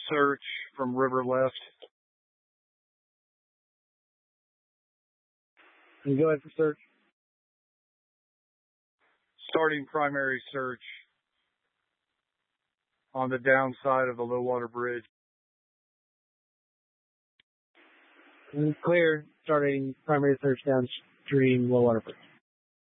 search from river left. Can you go ahead for search? Starting primary search on the downside of the low water bridge. And clear, starting primary search downstream low water bridge.